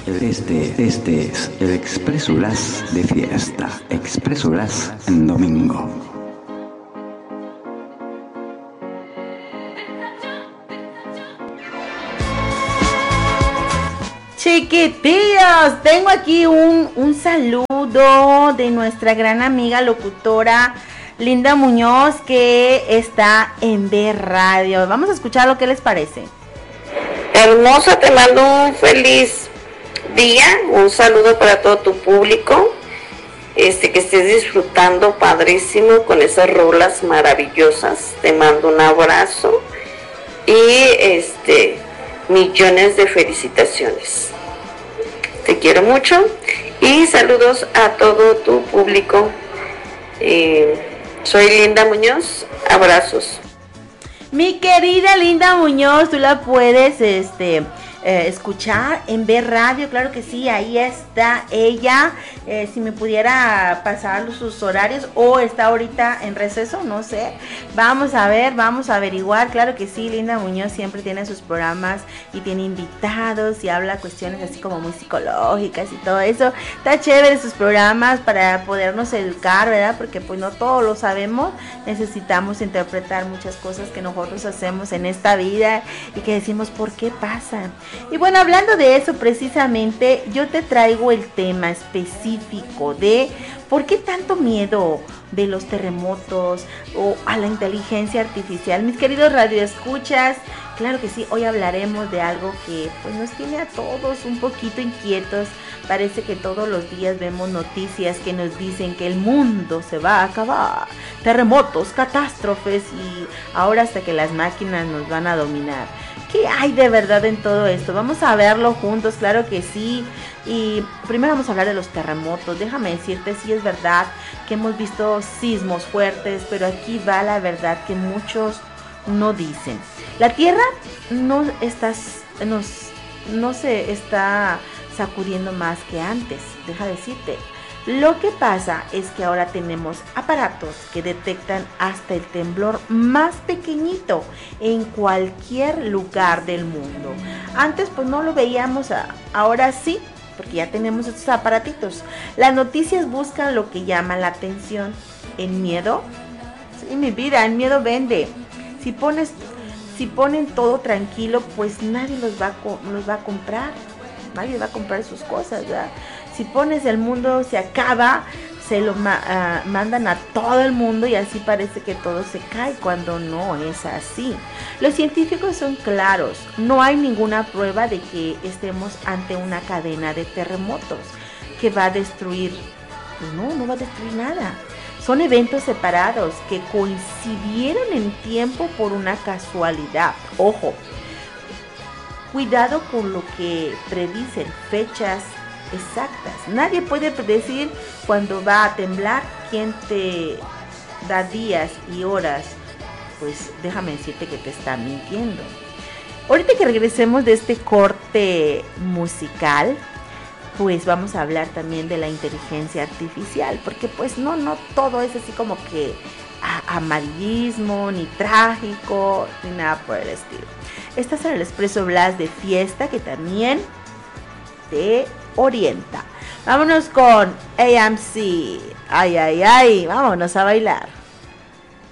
Este es el Expreso Blas de fiesta. Expreso Blas en domingo. Chiquitillos, tengo aquí un saludo de nuestra gran amiga locutora Linda Muñoz, que está en B Radio. Vamos a escuchar lo que les parece. Hermosa, te mando un feliz día, un saludo para todo tu público, que estés disfrutando padrísimo con esas rolas maravillosas. Te mando un abrazo y millones de felicitaciones. Te quiero mucho y saludos a todo tu público. Soy Linda Muñoz, abrazos. Mi querida Linda Muñoz, tú la puedes escuchar en B Radio, claro que sí, ahí está ella. Si me pudiera pasar sus horarios, o está ahorita en receso, no sé. Vamos a ver, vamos a averiguar. Claro que sí, Linda Muñoz siempre tiene sus programas y tiene invitados y habla cuestiones así como muy psicológicas y todo eso. Está chévere sus programas para podernos educar, ¿verdad? Porque pues no todo lo sabemos, necesitamos interpretar muchas cosas que nosotros hacemos en esta vida y que decimos, ¿por qué pasan? Y bueno, hablando de eso precisamente, yo te traigo el tema específico de por qué tanto miedo de los terremotos o a la inteligencia artificial. Mis queridos radioescuchas, claro que sí, hoy hablaremos de algo que pues nos tiene a todos un poquito inquietos. Parece que todos los días vemos noticias que nos dicen que el mundo se va a acabar, terremotos, catástrofes, y ahora hasta que las máquinas nos van a dominar. ¿Qué hay de verdad en todo esto? Vamos a verlo juntos, claro que sí. Y primero vamos a hablar de los terremotos. Déjame decirte, sí es verdad que hemos visto sismos fuertes, pero aquí va la verdad que muchos no dicen. La Tierra no se está sacudiendo más que antes, deja decirte. Lo que pasa es que ahora tenemos aparatos que detectan hasta el temblor más pequeñito en cualquier lugar del mundo. Antes pues no lo veíamos, ahora sí, porque ya tenemos estos aparatitos. Las noticias buscan lo que llama la atención. ¿El miedo? Sí, mi vida, el miedo vende. Si ponen todo tranquilo, pues nadie los va a comprar. Nadie va a comprar sus cosas, ¿verdad? Si pones el mundo se acaba, se lo mandan a todo el mundo y así parece que todo se cae, cuando no es así. Los científicos son claros, no hay ninguna prueba de que estemos ante una cadena de terremotos que va a destruir. Pues no va a destruir nada. Son eventos separados que coincidieron en tiempo por una casualidad. Ojo, cuidado con lo que predicen, fechas exactas. Nadie puede predecir cuándo va a temblar. ¿Quién te da días y horas? Pues déjame decirte que te está mintiendo. Ahorita que regresemos de este corte musical, pues vamos a hablar también de la inteligencia artificial, porque pues no todo es así como que amarillismo, ni trágico, ni nada por el estilo. Estás en el Expreso Blas de fiesta, que también te orienta. Vámonos con AMC. Ay, vámonos a bailar.